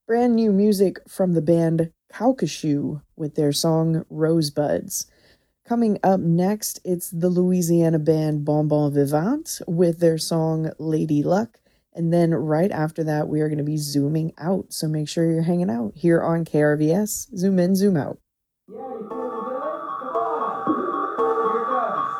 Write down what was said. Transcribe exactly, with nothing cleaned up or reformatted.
brand new music from the band Calcasieu with their song Rosebuds. Coming up next, it's the Louisiana band Bon Bon Vivant with their song Lady Luck. And then right after that, we are going to be zooming out. So make sure you're hanging out here on K R V S. Zoom in, zoom out.